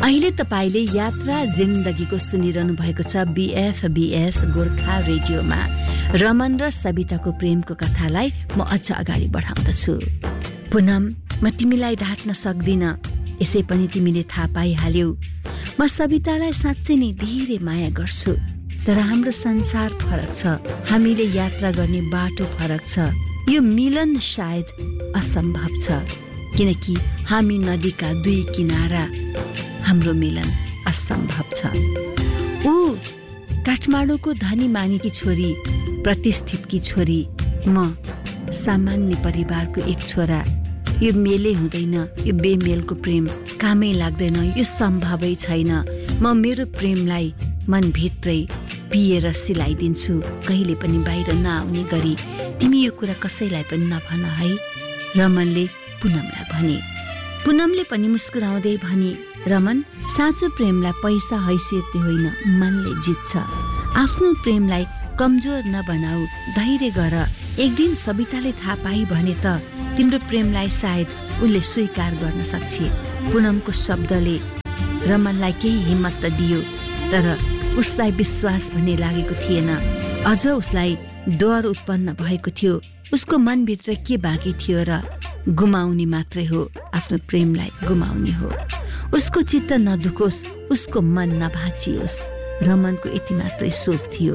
अहिले तपाईले यात्रा जिन्दगीको सुनिरहनु भएको छ BFBS गोर्खा रेडियोमा। रमन र सबिताको प्रेमको कथालाई म अझ अगाडि बढाउँदछु। पुनम, म तिमीलाई ढाट्न सक्दिन, यसै पनि तिमीले थाहा पाइहाल्यौ। म सबितालाई साँच्चै नै धेरै माया गर्छु, तर हाम्रो संसार फरक छ, हामीले यात्रा गर्ने बाटो फरक छ। यो मिलन सायद असम्भव छ, किनकि हामी नदीका दुई किनारा, हाम्रो मिलन असम्भव छ। ऊ काठमाडौँको धनी मानिकी छोरी, प्रतिष्ठितकी छोरी, म सामान्य परिवारको एक छोरा। यो मेलै हुँदैन, यो बेमेलको प्रेम कामै लाग्दैन, यो सम्भवै छैन। म मेरो प्रेमलाई मनभित्रै पिएर सिलाइदिन्छु, कहिले पनि बाहिर नआउने गरी। तिमी यो कुरा कसैलाई पनि नभन है, रमनले पुनमलाई भने। पुनमले पनि मुस्कुराउँदै भनी, रमन, साँचो प्रेमलाई पैसा हैसियतले होइन, मनले जित्छ। आफ्नो प्रेमलाई कमजोर नबनाऊ, धैर्य गर। एक दिन सबिताले थाहा पाई भने त तिम्रो प्रेमलाई सायद उसले स्वीकार गर्न सक्छ। पुनमको शब्दले रमनलाई केही हिम्मत त दियो, तर उसलाई विश्वास भन्ने लागेको थिएन। अझ उसलाई डर उत्पन्न भएको थियो। उसको मनभित्र के बाँकी थियो र? गुमाउने मात्रै हो, आफ्नो प्रेमलाई गुमाउने हो। उसको चित्त नदुखोस्, उसको मन नभाँचियोस्, रमनको यति मात्रै सोच थियो।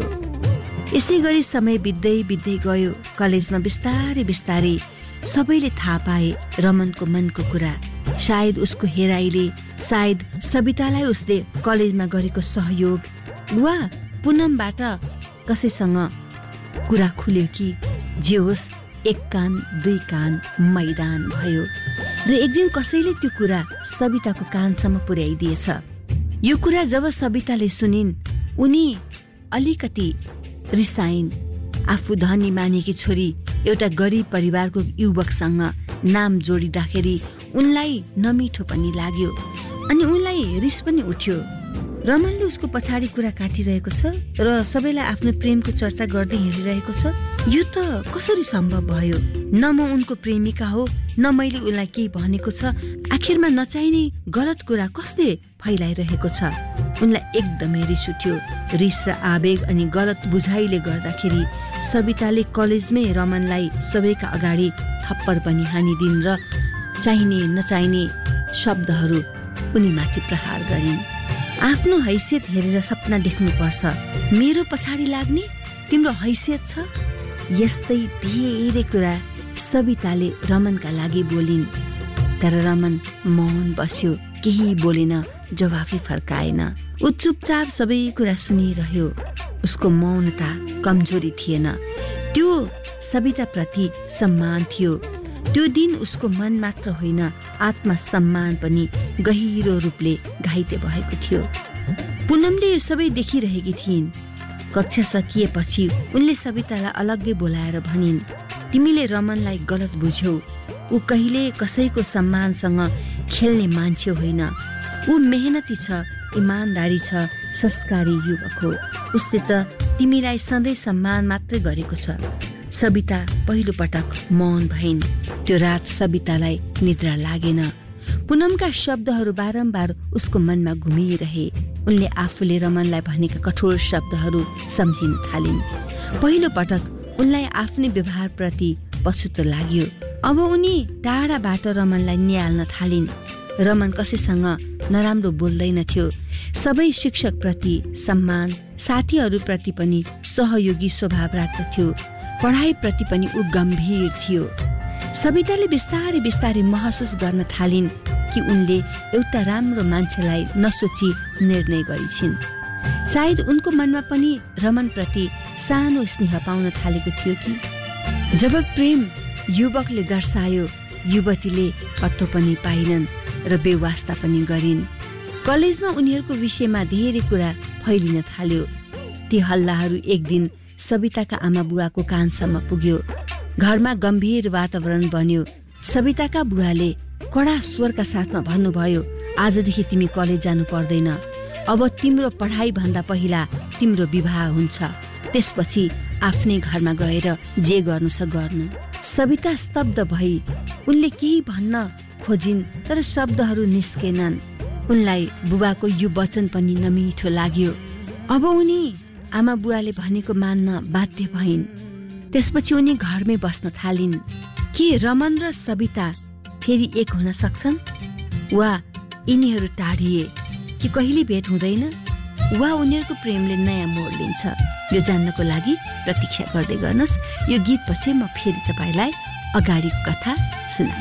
यसै गरी समय बित्दै बित्दै गयो। कलेजमा बिस्तारै बिस्तारै सबैले थाहा पाए रमनको मनको कुरा। सायद उसको हेराइले, सायद सबितालाई उसले कलेजमा गरेको सहयोग, वा पुनमबाट कसैसँग कुरा खुल्यो कि जे होस्, एक कान दुई कान मैदान भयो। र एक दिन कसैले त्यो कुरा सबिताको कानसम्म पुर्याइदिएछ। यो कुरा जब सबिताले सुनिन्, उनी अलिकति रिसाइन्। आफू धनी मानेकी छोरी एउटा गरिब परिवारको युवकसँग नाम जोडिँदाखेरि उनलाई नमिठो पनि लाग्यो, अनि उनलाई रिस पनि उठ्यो। रमनले उसको पछाडि कुरा काटिरहेको छ र सबैलाई आफ्नो प्रेमको चर्चा गर्दै हिँडिरहेको छ। यो त कसरी सम्भव भयो? न म उनको प्रेमिका हो, न मैले उनलाई केही भनेको छ। आखिरमा नचाहिने गलत कुरा कसले फैलाइरहेको छ? उनलाई एकदमै रिस उठ्यो। रिस र आवेग अनि गलत बुझाइले गर्दाखेरि सबिताले कलेजमै रमनलाई सबैका अगाडि थप्पड पनि हानिदिन् र चाहिने नचाहिने शब्दहरू उनीमाथि प्रहार गरिन्। आफ्नो हैसियत हेरेर सपना देख्नुपर्छ। मेरो पछाडि लाग्ने तिम्रो हैसियत छ? यस्तै धेरै कुरा सबिताले रमनका लागि बोलिन्, तर रमन मौन बस्यो, केही बोलेन, जवाफै फर्काएन। ऊ चुपचाप सबै कुरा सुनिरह्यो। उसको मौनता कमजोरी थिएन, त्यो सबिताप्रति सम्मान थियो। त्यो दिन उसको मन मात्र होइन, आत्मसम्मान पनि गहिरो रूपले घाइते भएको थियो। पुनमले यो सबै देखिरहेकी थिइन्। कक्षा सकिएपछि उनले सबितालाई अलग्गै बोलाएर भनिन्, तिमीले रमनलाई गलत बुझ्यौ। ऊ कहिले कसैको सम्मानसँग खेल्ने मान्छे होइन। ऊ मेहनती छ, इमानदारी छ, संस्कारी युवक हो। उसले त तिमीलाई सधैँ सम्मान मात्रै गरेको छ। सबिता पहिलो पटक मौन भइन्। त्यो रात सबितालाई निद्रा लागेन। पुनमका शब्दहरू बारम्बार उसको मनमा घुमिरहे। उनले आफूले रमनलाई भनेका कठोर शब्दहरू सम्झिन थालिन्। पहिलो पटक उनलाई आफ्नै व्यवहारप्रति पछुतो लाग्यो। अब उनी टाढाबाट रमनलाई निहाल्न थालिन्। रमन कसैसँग नराम्रो बोल्दैनथ्यो। सबै शिक्षकप्रति सम्मान, साथीहरूप्रति पनि सहयोगी स्वभाव राख्दथ्यो। पढाइप्रति पनि ऊ गम्भीर थियो। सबिताले बिस्तारै बिस्तारै महसुस गर्न थालिन् कि उनले एउटा राम्रो मान्छेलाई नसोची निर्णय गरिछिन्। सायद उनको मनमा पनि रमनप्रति सानो स्नेह पाउन थालेको थियो कि जब प्रेम युवकले दर्शायो, युवतीले पत्तो पनि पाइनन् र बेवास्ता पनि गरिन्। कलेजमा उनीहरूको विषयमा धेरै कुरा फैलिन थाल्यो। ती हल्लाहरू एक दिन सबिताका आमा बुवाको कानसम्म पुग्यो। घरमा गम्भीर वातावरण बन्यो। सबिताका बुवाले कडा स्वरका साथमा भन्नुभयो, आजदेखि तिमी कलेज जानु पर्दैन। अब तिम्रो पढाइ भन्दा पहिला तिम्रो विवाह हुन्छ, त्यसपछि आफ्नै घरमा गएर जे गर्नु छ गर्नु। सबिता स्तब्ध भई। उनले केही भन्न खोजिन्, तर शब्दहरू निस्केनन्। उनलाई बुबाको यो वचन पनि नमिठो लाग्यो। अब उनी आमा बुवाले भनेको मान्न बाध्य भइन्। त्यसपछि उनी घरमै बस्न थालिन्। के रमन र सबिता फेरि एक हुन सक्छन् वा यिनीहरू टाढिए कि कहिले भेट हुँदैन वा उनीहरूको प्रेमले नयाँ मोड लिन्छ? यो जान्नको लागि प्रतीक्षा गर्दै गर्नुहोस्। यो गीतपछि म फेरि तपाईलाई अगाडिको कथा सुनाउँछु।